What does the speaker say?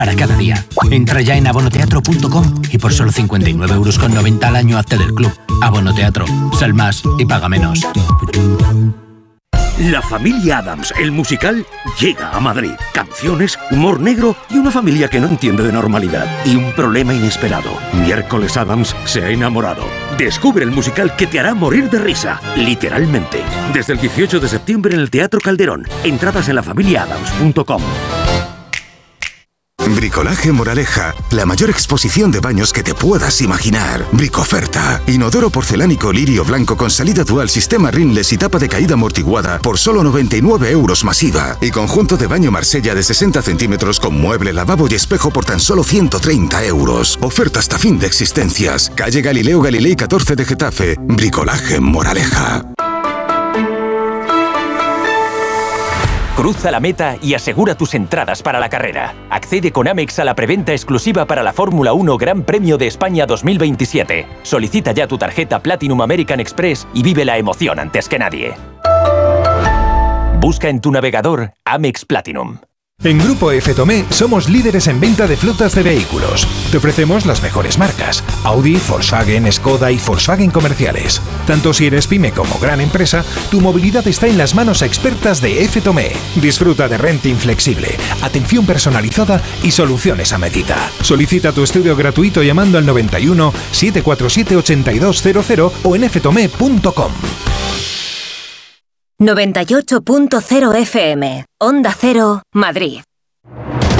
para cada día. Entra ya en abonoteatro.com y por solo 59,90 € al año hazte del club. Abono Teatro. Sal más y paga menos. La familia Addams, el musical, llega a Madrid. Canciones, humor negro y una familia que no entiende de normalidad. Y un problema inesperado. Miércoles Addams se ha enamorado. Descubre el musical que te hará morir de risa, literalmente. Desde el 18 de septiembre en el Teatro Calderón. Entradas en lafamiliaadams.com. Bricolaje Moraleja, la mayor exposición de baños que te puedas imaginar. Bricoferta. Inodoro porcelánico lirio blanco con salida dual, sistema rinless y tapa de caída amortiguada por solo 99 € masiva. Y conjunto de baño Marsella de 60 centímetros con mueble, lavabo y espejo por tan solo 130 €. Oferta hasta fin de existencias. Calle Galileo Galilei 14 de Getafe. Bricolaje Moraleja. Cruza la meta y asegura tus entradas para la carrera. Accede con Amex a la preventa exclusiva para la Fórmula 1 Gran Premio de España 2027. Solicita ya tu tarjeta Platinum American Express y vive la emoción antes que nadie. Busca en tu navegador Amex Platinum. En Grupo F. Tomé somos líderes en venta de flotas de vehículos. Te ofrecemos las mejores marcas: Audi, Volkswagen, Skoda y Volkswagen comerciales. Tanto si eres pyme como gran empresa, tu movilidad está en las manos expertas de F. Tomé. Disfruta de renting flexible, atención personalizada y soluciones a medida. Solicita tu estudio gratuito llamando al 91 747 8200 o en ftome.com. 98.0 FM, Onda Cero, Madrid.